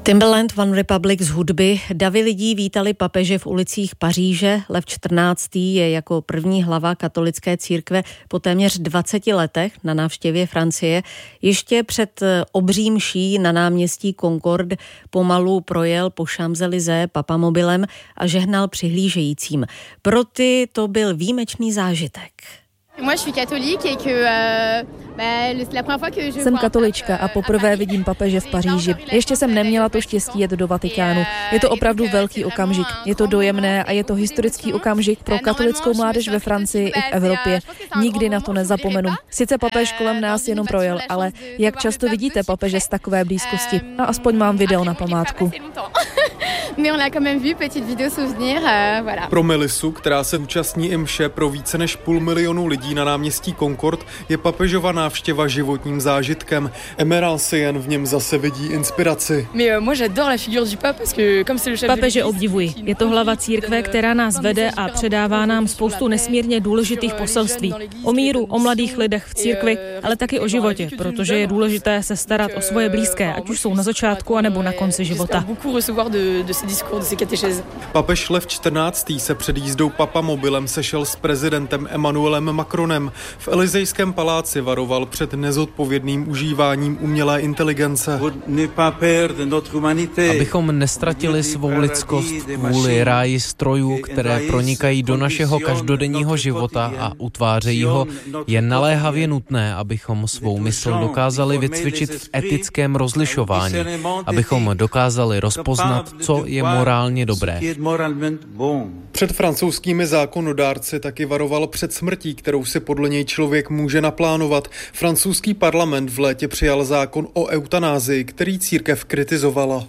Timbaland, One Republic z hudby. Davy lidí vítali papeže v ulicích Paříže. Lev XIV. Je jako první hlava katolické církve po téměř 20 letech na návštěvě Francie. Ještě před obří mší na náměstí Concorde pomalu projel po Champs-Élysées papamobilem a žehnal přihlížejícím. Pro ty to byl výjimečný zážitek. Jsem katolička a poprvé vidím papeže v Paříži. Ještě jsem neměla to štěstí jet do Vatikánu. Je to opravdu velký okamžik. Je to dojemné a je to historický okamžik pro katolickou mládež ve Francii i v Evropě. Nikdy na to nezapomenu. Sice papež kolem nás jenom projel, ale jak často vidíte papeže z takové blízkosti? A aspoň mám video na památku. Pro Melisu, která se účastní i mše pro více než 500 000 lidí na náměstí Concorde, je papežova návštěva životním zážitkem. Emerald si jen v něm zase vidí inspiraci. Papeže obdivuji. Je to hlava církve, která nás vede a předává nám spoustu nesmírně důležitých poselství. O míru, o mladých lidech v církvi, ale taky o životě, protože je důležité se starat o svoje blízké, ať už jsou na začátku anebo na konci života. Papež Lev XIV. Se před jízdou papamobilem sešel s prezidentem Emmanuelem Macronem. V Elysejském paláci varoval před nezodpovědným užíváním umělé inteligence. Abychom nestratili svou lidskost kvůli ráji strojů, které pronikají do našeho každodenního života a utvářejí ho, je naléhavě nutné, abychom svou mysl dokázali vycvičit v etickém rozlišování, abychom dokázali rozpoznat, co je morálně dobré. Před francouzskými zákonodárci taky varoval před smrtí, kterou si podle něj člověk může naplánovat. Francouzský parlament v létě přijal zákon o eutanázii, který církev kritizovala.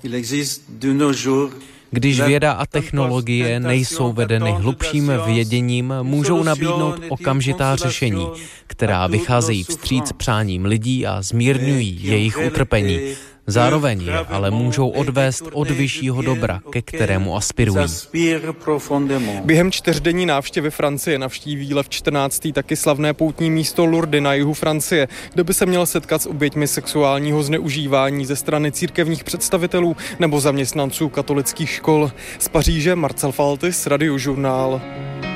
Když věda a technologie nejsou vedeny hlubším věděním, můžou nabídnout okamžitá řešení, která vycházejí vstříc přáním lidí a zmírňují jejich utrpení. Zároveň je ale můžou odvést od vyššího dobra, ke kterému aspirují. Během 4denní návštěvy Francie navštíví Lev XIV. Taky slavné poutní místo Lourdes na jihu Francie, kde by se měl setkat s oběťmi sexuálního zneužívání ze strany církevních představitelů nebo zaměstnanců katolických škol. Z Paříže Marcel Faltis, Radiožurnál.